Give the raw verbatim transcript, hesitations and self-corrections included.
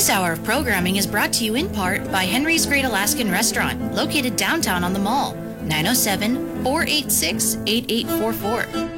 This hour of programming is brought to you in part by Henry's Great Alaskan Restaurant, located downtown on the mall, nine oh seven, four eight six, eight eight four four.